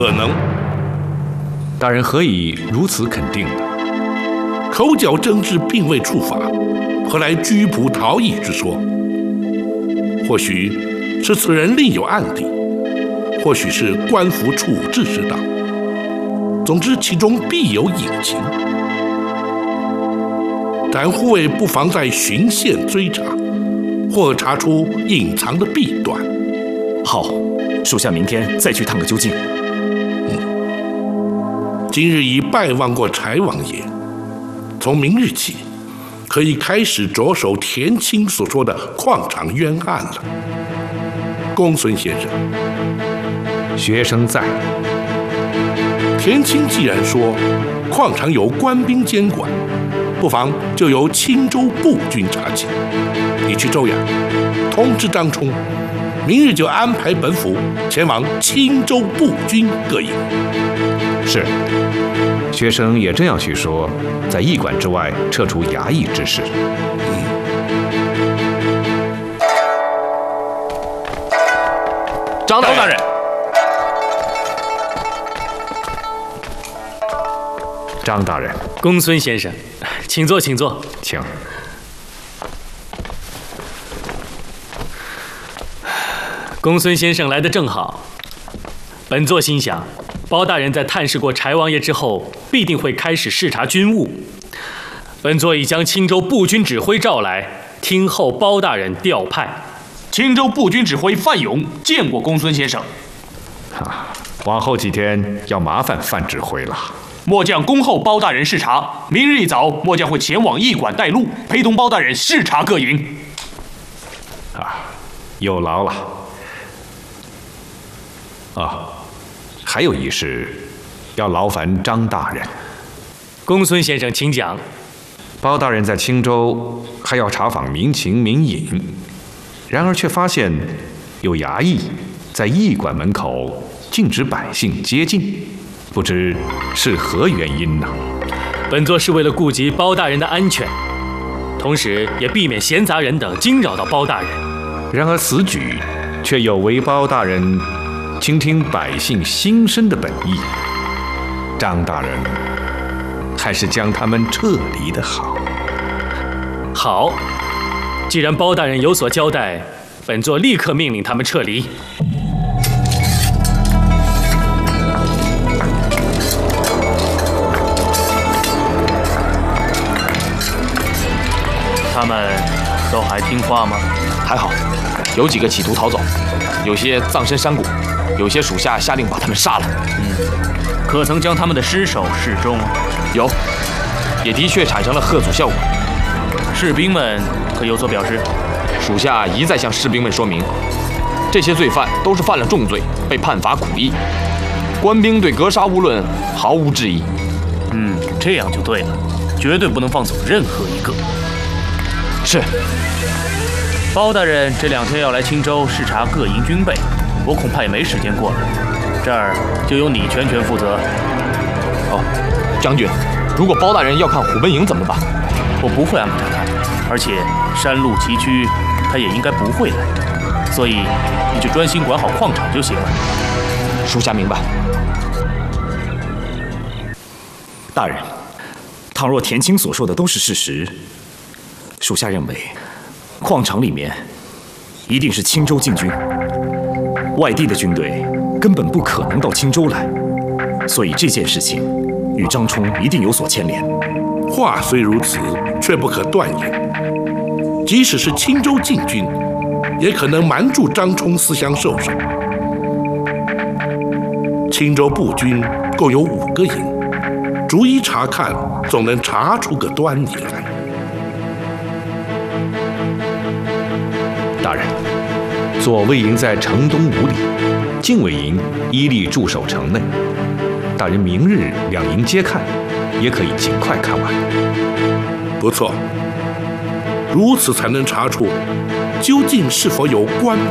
可能。 大人何以如此肯定呢？ 口角争执并未触发，何来拘捕逃逸之说？或许是此人另有案底，或许是官府处置失当。总之，其中必有隐情。但护卫不妨在循线追查，或查出隐藏的弊端。 好，属下明天再去探个究竟。 今日已拜望过柴王爷，从明日起，可以开始着手田青所说的矿场冤案了。公孙先生， 学生在。 田青既然说矿场有官兵监管，不妨就由青州步军查起。你去州衙通知张冲，明日就安排本府前往青州步军各营。 是，学生也正要去说，在驿馆之外撤除衙役之事。 张大人， 张大人， 公孙先生，请坐，请坐。 请。 公孙先生来得正好，本座心想，包大人在探视过柴王爷之后，必定会开始视察军务。本座已将青州步军指挥召来，听候包大人调派。 青州步军指挥范勇见过公孙先生。 往后几天要麻烦范指挥了。 末将恭候包大人视察，明日一早，末将会前往驿馆带路，陪同包大人视察各营。 有劳了。还有一事，要劳烦张大人。 公孙先生，请讲。 包大人在青州还要查访民情民隐，然而却发现有衙役在驿馆门口禁止百姓接近，不知是何原因呢？ 本座是为了顾及包大人的安全，同时也避免闲杂人等惊扰到包大人。 然而此举却有违包大人倾听百姓心声的本意。张大人还是将他们撤离的好。 好，既然包大人有所交代，本座立刻命令他们撤离。 他们都还听话吗？ 还好，有几个企图逃走，有些葬身山谷，有些属下下令把他们杀了。 可曾将他们的尸首示众？ 有，也的确产生了吓阻效果。 士兵们可有所表示？ 属下一再向士兵们说明，这些罪犯都是犯了重罪，被判罚苦役。官兵对格杀勿论，毫无质疑。 这样就对了，绝对不能放走任何一个。 是。 包大人这2天要来青州视察各营军备，我恐怕也没时间过来，这儿就由你全权负责。 将军，如果包大人要看虎贲营怎么办？ 我不会安排他看，而且山路崎岖，他也应该不会来，所以你就专心管好矿场就行了。 属下明白。 大人，倘若田青所说的都是事实，属下认为矿场里面一定是青州禁军，外地的军队根本不可能到青州来，所以这件事情与张冲一定有所牵连。 话虽如此，却不可断言。即使是青州禁军，也可能瞒住张冲私相授受。青州步军共有5个营，逐一查看，总能查出个端倪来。 大人，左卫营在城东5里，禁卫营依例驻守城内。大人明日2营皆看，也可以尽快看完。 不错，如此才能查出究竟是否有官